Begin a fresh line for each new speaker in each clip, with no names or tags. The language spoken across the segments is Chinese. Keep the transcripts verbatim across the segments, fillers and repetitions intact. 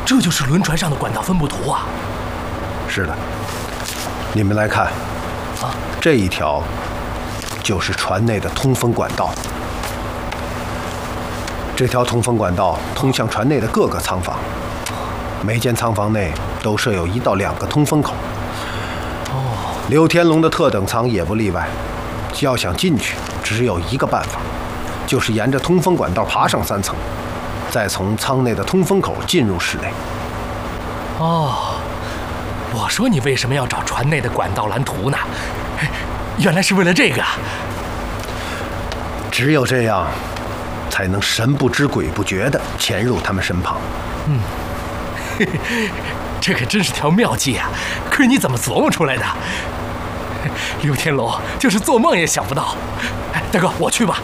这就是轮船上的管道分布图啊！
是的，你们来看，
啊，
这一条就是船内的通风管道。这条通风管道通向船内的各个舱房，每间舱房内都设有一到两个通风口。
哦，
刘天龙的特等舱也不例外。要想进去，只有一个办法，就是沿着通风管道爬上三层，再从舱内的通风口进入室内。
哦，我说你为什么要找船内的管道蓝图呢？原来是为了这个。
只有这样，才能神不知鬼不觉地潜入他们身旁。
嗯，嘿嘿，这可真是条妙计啊！可是你怎么琢磨出来的？刘天龙就是做梦也想不到。哎，大哥，我去吧。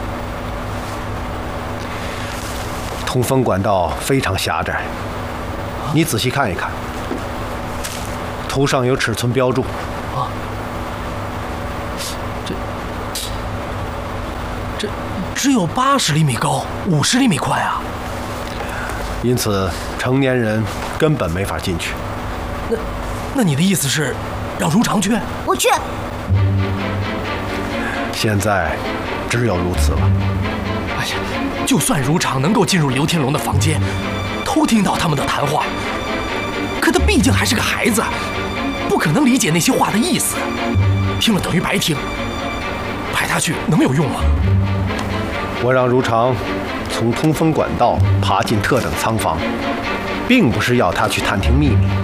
通风管道非常狭窄，你仔细看一看，图上有尺寸标注。
啊，这这只有八十厘米高，五十厘米宽啊！
因此，成年人根本没法进去。
那那你的意思是，让如常去？
我去。
现在只有如此了。
哎呀，就算如常能够进入刘天龙的房间，偷听到他们的谈话，可他毕竟还是个孩子，不可能理解那些话的意思，听了等于白听。派他去能有用吗？
我让如常从通风管道爬进特等舱房，并不是要他去探听秘密。